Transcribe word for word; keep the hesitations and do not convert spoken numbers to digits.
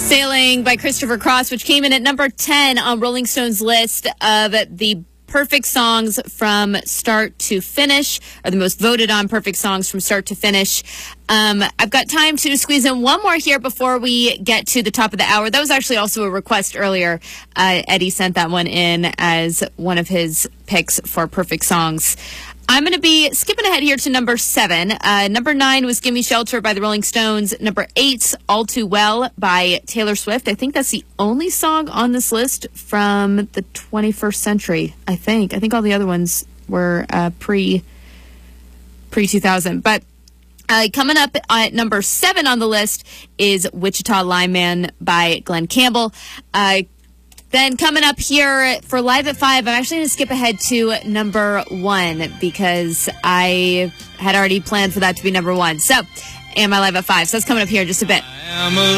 Sailing by Christopher Cross, which came in at number ten on Rolling Stone's list of the perfect songs from start to finish, or the most voted on perfect songs from start to finish. Um, I've got time to squeeze in one more here before we get to the top of the hour. That was actually also a request earlier. Uh, Eddie sent that one in as one of his picks for perfect songs. I'm going to be skipping ahead here to number seven. Uh, number nine was Gimme Shelter by the Rolling Stones. Number eight, All Too Well by Taylor Swift. I think that's the only song on this list from the twenty-first century, I think. I think all the other ones were uh, pre, pre-two thousand. But uh, coming up at number seven on the list is Wichita Lineman by Glenn Campbell. Uh, Then coming up here for Live at five, I'm actually going to skip ahead to number one because I had already planned for that to be number one. So, and my Live at five. So that's coming up here in just a bit.